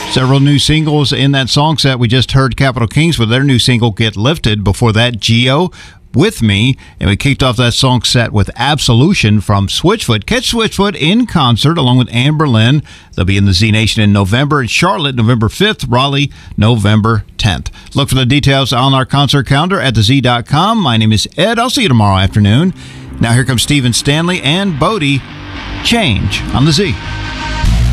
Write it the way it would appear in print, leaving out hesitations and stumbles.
Several new singles in that song set. We just heard Capital Kings with their new single, Get Lifted. Before that, Geo, With Me. And we kicked off that song set with Absolution from Switchfoot. Catch Switchfoot in concert along with Anne Boleyn. They'll be in the Z Nation in November. In Charlotte, November 5th. Raleigh, November 10th. Look for the details on our concert calendar at thez.com. My name is Ed. I'll see you tomorrow afternoon. Now here comes Stephen Stanley and Bodie. Change on the Z.